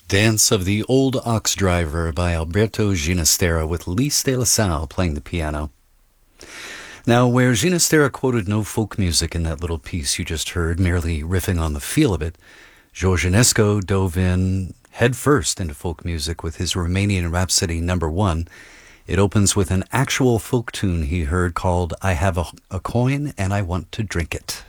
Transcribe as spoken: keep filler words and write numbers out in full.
Dance of the Old Ox Driver by Alberto Ginastera with Lise de la Salle playing the piano. Now, where Ginastera quoted no folk music in that little piece you just heard, merely riffing on the feel of it, George Enesco dove in headfirst into folk music with his Romanian Rhapsody number one. It opens with an actual folk tune he heard called I Have a, a Coin and I Want to Drink It.